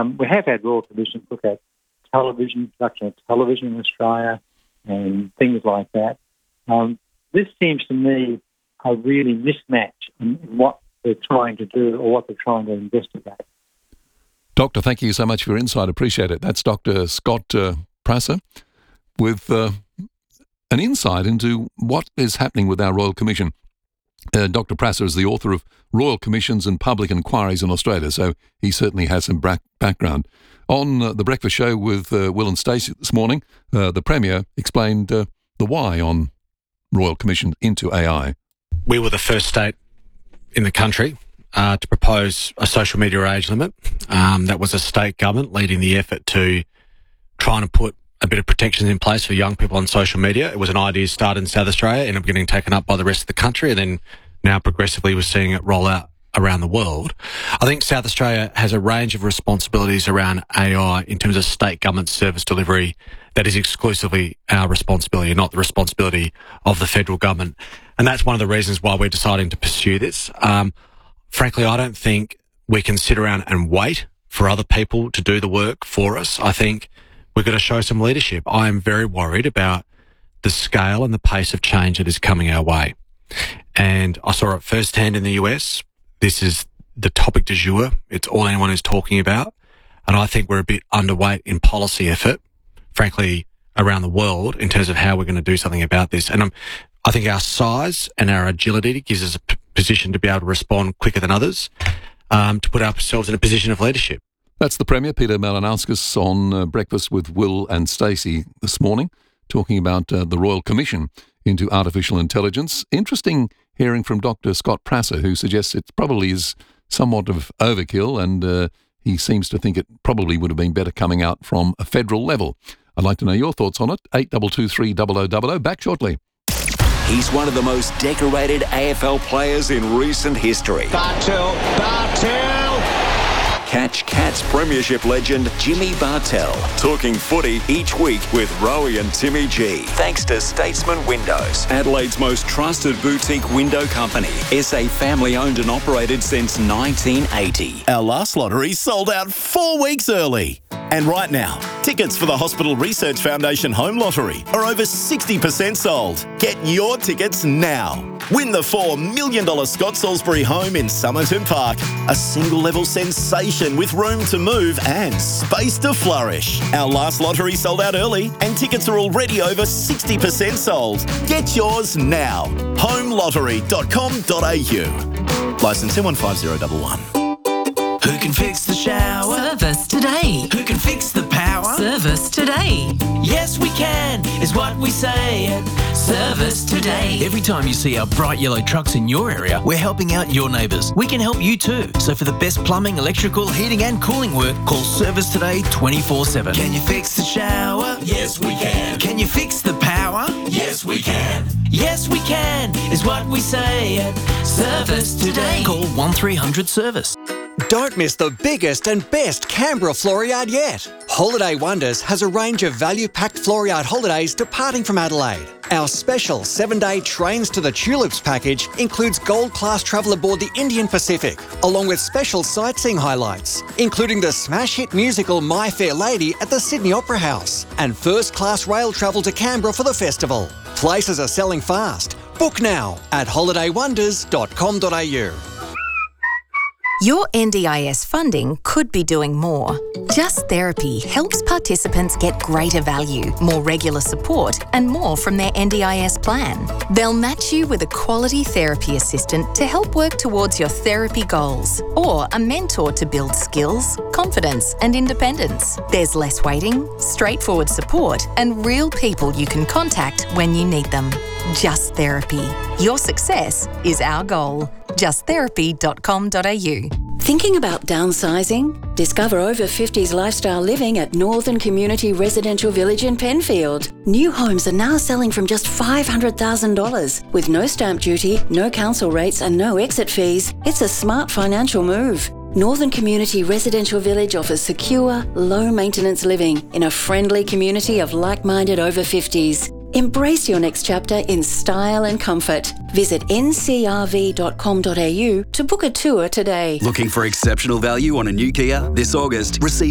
We have had Royal Commissions look at television, production of television in Australia and things like that. This seems to me a really mismatch in what they're trying to do or what they're trying to investigate. Doctor, thank you so much for your insight. Appreciate it. That's Dr. Scott Prasser with an insight into what is happening with our Royal Commission. Dr. Prasser is the author of Royal Commissions and Public Inquiries in Australia, so he certainly has some background. On the Breakfast Show with Will and Stacey this morning, the Premier explained the why on Royal Commission into AI. We were the first state in the country to propose a social media age limit. That was a state government leading the effort to trying to put a bit of protections in place for young people on social media. It was an idea started in South Australia, ended up getting taken up by the rest of the country, and then now progressively we're seeing it roll out around the world. I think South Australia has a range of responsibilities around AI in terms of state government service delivery that is exclusively our responsibility, not the responsibility of the federal government. And that's one of the reasons why we're deciding to pursue this. Frankly, I don't think we can sit around and wait for other people to do the work for us. I think we're going to show some leadership. I am very worried about the scale and the pace of change that is coming our way. And I saw it firsthand in the US. This is the topic du jour. It's all anyone is talking about. And I think we're a bit underweight in policy effort, frankly, around the world in terms of how we're going to do something about this. And I think our size and our agility gives us a position to be able to respond quicker than others, to put ourselves in a position of leadership. That's the Premier, Peter Malinauskas, on Breakfast with Will and Stacey this morning, talking about the Royal Commission into artificial intelligence. Interesting hearing from Dr. Scott Prasser, who suggests it probably is somewhat of overkill, and he seems to think it probably would have been better coming out from a federal level. I'd like to know your thoughts on it. 8223 0000. Back shortly. He's one of the most decorated AFL players in recent history. Bartel. Catch Cats Premiership legend Jimmy Bartel talking footy each week with Rowie and Timmy G. Thanks to Statesman Windows, Adelaide's most trusted boutique window company. SA family owned and operated since 1980. Our last lottery sold out 4 weeks early. And right now, tickets for the Hospital Research Foundation Home Lottery are over 60% sold. Get your tickets now. Win the $4 million Scott Salisbury home in Somerton Park. A single-level sensation with room to move and space to flourish. Our last lottery sold out early and tickets are already over 60% sold. Get yours now. homelottery.com.au. Licence M150111. Who can fix the shower? Service Today. Who can fix the power? Service Today. Yes, we can, is what we say at Service Today. Every time you see our bright yellow trucks in your area, we're helping out your neighbours. We can help you too. So for the best plumbing, electrical, heating and cooling work, call Service Today 24/7. Can you fix the shower? Yes, we can. Can you fix the power? Yes, we can. Yes, we can, is what we say at Service Today. Call 1300 Service. Don't miss the biggest and best Canberra floor yard yet. Holiday Wonders has a range of value-packed floor yard holidays departing from Adelaide. Our special 7-day Trains to the Tulips package includes gold-class travel aboard the Indian Pacific, along with special sightseeing highlights, including the smash hit musical My Fair Lady at the Sydney Opera House, and first-class rail travel to Canberra for the festival. Places are selling fast. Book now at holidaywonders.com.au. Your NDIS funding could be doing more. Just Therapy helps participants get greater value, more regular support, and more from their NDIS plan. They'll match you with a quality therapy assistant to help work towards your therapy goals, or a mentor to build skills, confidence, and independence. There's less waiting, straightforward support, and real people you can contact when you need them. Just Therapy. Your success is our goal. justtherapy.com.au. Thinking about downsizing? Discover over 50s lifestyle living at Northern Community Residential Village in Penfield. New homes are now selling from just $500,000. With no stamp duty, no council rates and no exit fees, it's a smart financial move. Northern Community Residential Village offers secure, low-maintenance living in a friendly community of like-minded over 50s. Embrace your next chapter in style and comfort. Visit ncrv.com.au to book a tour today. Looking for exceptional value on a new Kia? This August, receive